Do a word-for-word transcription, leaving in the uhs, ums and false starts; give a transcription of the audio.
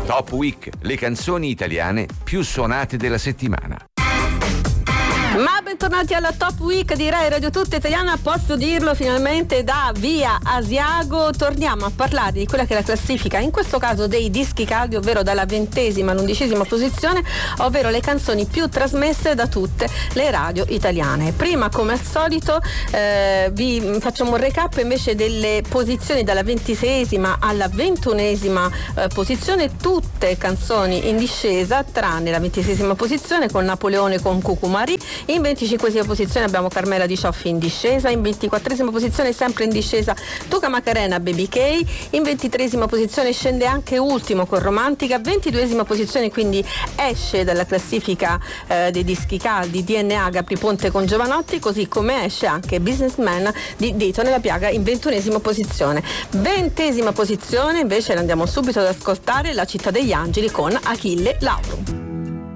Top Week, le canzoni italiane più suonate della settimana. Ma bentornati alla Top Week di Rai Radio Tutta Italiana, posso dirlo finalmente da Via Asiago. Torniamo a parlare di quella che è la classifica, in questo caso dei dischi caldi, ovvero dalla ventesima all'undicesima posizione, ovvero le canzoni più trasmesse da tutte le radio italiane. Prima, come al solito, eh, vi facciamo un recap invece delle posizioni dalla ventiseiesima alla ventunesima eh, posizione, tutte canzoni in discesa, tranne la ventiseiesima posizione con Napoleone con Cucumari. In venticinquesima posizione abbiamo Carmela Di Cioffi in discesa, in ventiquattresima posizione sempre in discesa Tuca Macarena Baby K, in ventitreesima posizione scende anche Ultimo con Romantica, ventiduesima posizione quindi esce dalla classifica eh, dei dischi caldi D N A Gapri Ponte con Giovanotti, così come esce anche Businessman di Dayton e La Piaga in ventunesima posizione. Ventesima posizione invece andiamo subito ad ascoltare La Città degli Angeli con Achille Lauro.